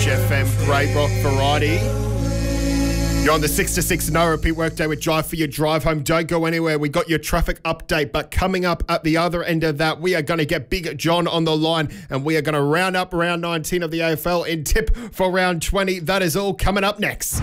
FM, great rock variety. You're on the 6 to 6 no repeat workday with Drive for your drive home. Don't go anywhere. We got your traffic update, but coming up at the other end of that, we are going to get Big John on the line and we are going to round up round 19 of the AFL in tip for round 20. That is all coming up next.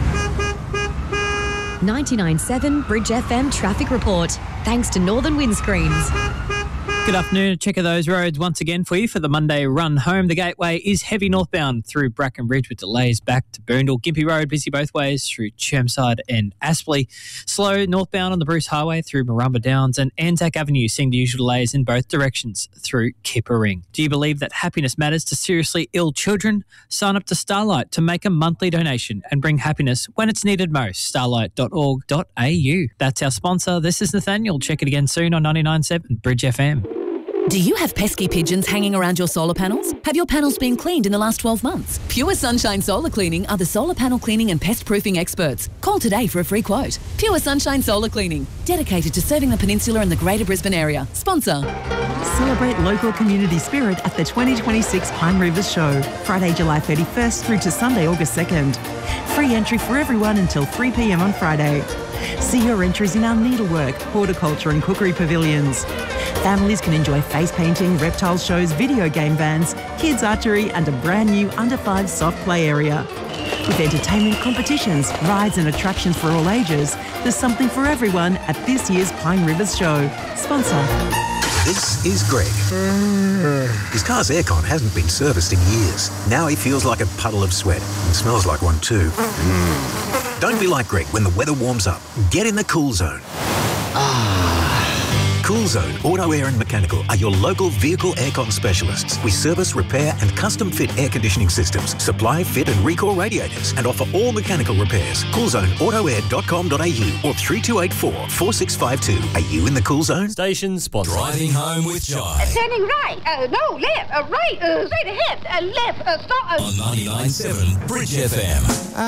99.7 Bridge FM traffic report. Thanks to Northern Windscreens. Good afternoon. Check of those roads once again for you for the Monday run home. The Gateway is heavy northbound through Brackenridge with delays back to Boondall. Gympie Road busy both ways through Chermside and Aspley. Slow northbound on the Bruce Highway through Marumba Downs, and Anzac Avenue seeing the usual delays in both directions through Kippering. Do you believe that happiness matters to seriously ill children? Sign up to Starlight to make a monthly donation and bring happiness when it's needed most. Starlight.org.au. That's our sponsor. This is Nathaniel. Check it again soon on 99.7 Bridge FM. Do you have pesky pigeons hanging around your solar panels? Have your panels been cleaned in the last 12 months? Pure Sunshine Solar Cleaning are the solar panel cleaning and pest proofing experts. Call today for a free quote. Pure Sunshine Solar Cleaning, dedicated to serving the peninsula and the Greater Brisbane area. Sponsor. Celebrate local community spirit at the 2026 Pine Rivers Show, Friday, July 31st through to Sunday, August 2nd. Free entry for everyone until 3 p.m. on Friday. See your entries in our needlework, horticulture and cookery pavilions. Families can enjoy face painting, reptile shows, video game vans, kids archery and a brand new under 5 soft play area. With entertainment, competitions, rides and attractions for all ages, there's something for everyone at this year's Pine Rivers Show. Sponsor. This is Greg. His car's aircon hasn't been serviced in years. Now he feels like a puddle of sweat and smells like one too. Don't be like Greg when the weather warms up. Get in the Cool Zone. Cool Zone Auto Air and Mechanical are your local vehicle aircon specialists. We service, repair and custom fit air conditioning systems, supply, fit and recall radiators and offer all mechanical repairs. CoolZoneAutoAir.com.au or 3284 4652. Are you in the Cool Zone? Station sponsor. Driving home with Jai. Turning right, no, left, right, straight ahead, left, stop. On 99.7 Bridge FM.